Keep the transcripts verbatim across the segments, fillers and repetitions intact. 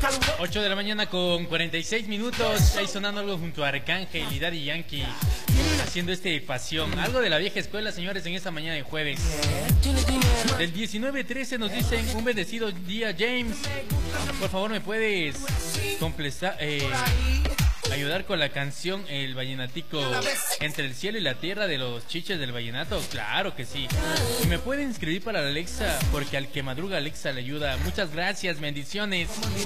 ocho de la mañana con cuarenta y seis minutos. Ahí sonando algo junto a Arcángel y Daddy Yankee, haciendo este pasión. Algo de la vieja escuela, señores, en esta mañana de jueves. Del diecinueve trece nos dicen: un bendecido día, James. Por favor, ¿me puedes completar, eh, ayudar con la canción El Vallenatico Entre el Cielo y la Tierra de los Chiches del Vallenato? Claro que sí. Y me pueden inscribir para la Alexa, porque al que madruga Alexa le ayuda. Muchas gracias, bendiciones.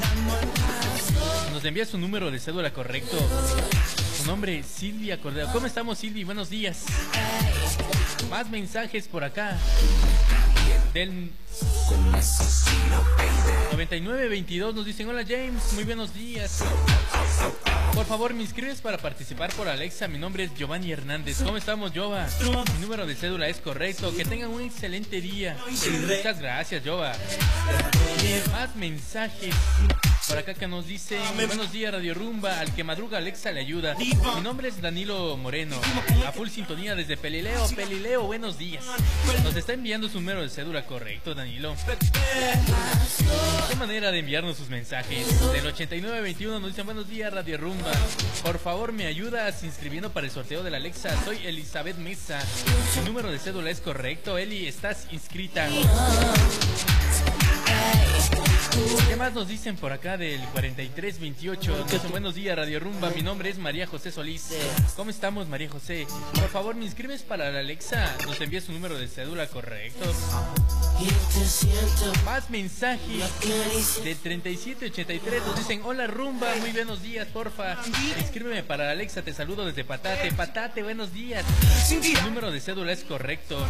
Nos envía su número de cédula correcto. Su nombre, Silvia Cordero. ¿Cómo estamos, Silvi? Buenos días. Más mensajes por acá. Del noventa y nueve veintidós nos dicen: hola, James, muy buenos días. Por favor, me inscribes para participar por Alexa. Mi nombre es Giovanni Hernández. ¿Cómo estamos, Jova? Mi número de cédula es correcto. Que tengan un excelente día. Muchas gracias, Jova. Más mensajes por acá que nos dicen: buenos días, Radio Rumba. Al que madruga Alexa le ayuda. Mi nombre es Danilo Moreno. A full sintonía desde Pelileo. Pelileo, buenos días. Nos está enviando su número de cédula correcto, Danilo. Qué manera de enviarnos sus mensajes. Del ochenta y nueve veintiuno nos dicen: buenos días, Radio Rumba. Por favor, me ayudas inscribiendo para el sorteo de la Alexa. Soy Elizabeth Mesa. Mi número de cédula es correcto. Eli, estás inscrita. ¿Qué más nos dicen por acá del cuarenta y tres veintiocho? Nos dicen: buenos días, Radio Rumba. Mi nombre es María José Solís. ¿Cómo estamos, María José? Por favor, me inscribes para la Alexa. Nos envía su número de cédula correcto. Más mensajes del treinta y siete ochenta y tres nos dicen: hola, Rumba, muy buenos días, porfa. Inscríbeme para la Alexa, te saludo desde Patate. Patate, buenos días. El número de cédula es correcto.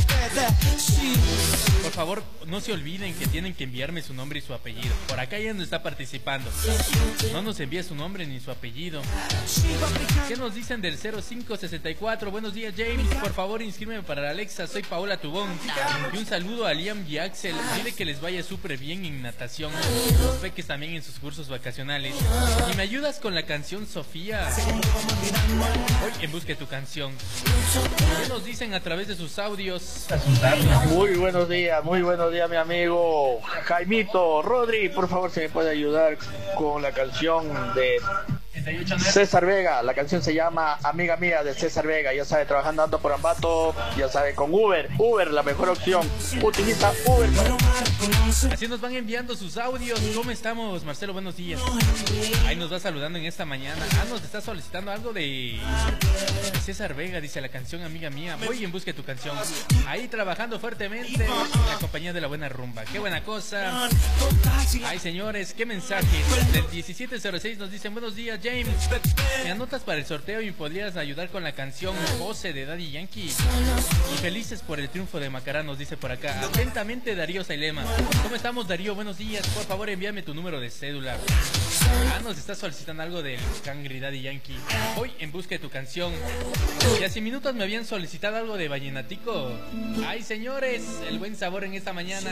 Por favor, no se olviden que tienen que enviarme su nombre y su apellido. Por acá ya no está participando. No nos envía su nombre ni su apellido. ¿Qué nos dicen del cero cinco sesenta y cuatro? Buenos días, James. Por favor, inscríbeme para la Alexa. Soy Paola Tubón. Y un saludo a Liam y Axel. Dile que les vaya súper bien en natación. Los peques también en sus cursos vacacionales. Y me ayudas con la canción Sofía. Hoy en busca de tu canción. ¿Qué nos dicen a través de sus audios? Muy buenos días, muy buenos días, mi amigo Jaimito. Rodri, por favor, se me puede ayudar con la canción de César Vega. La canción se llama Amiga Mía, de César Vega. Ya sabe, trabajando ando por Ambato, ya sabe, con Uber. Uber, la mejor opción. Utiliza Uber. Así nos van enviando sus audios. ¿Cómo estamos, Marcelo? Buenos días. Ahí nos va saludando en esta mañana. Ah, nos está solicitando algo de César Vega. Dice: la canción Amiga Mía. Voy en busca de tu canción. Ahí trabajando fuertemente en la compañía de la buena rumba. Qué buena cosa. Ay, señores, qué mensajes. Del diecisiete cero seis nos dicen: buenos días, James. Me anotas para el sorteo y podrías ayudar con la canción Voce de Daddy Yankee. Y felices por el triunfo de Macará, nos dice por acá. Atentamente, Darío Sailema. ¿Cómo estamos, Darío? Buenos días. Por favor, envíame tu número de cédula. Ah, nos está solicitando algo del Cangri Daddy Yankee. Hoy en busca de tu canción. Y hace minutos me habían solicitado algo de Vallenatico. Ay, señores, el buen sabor en esta mañana.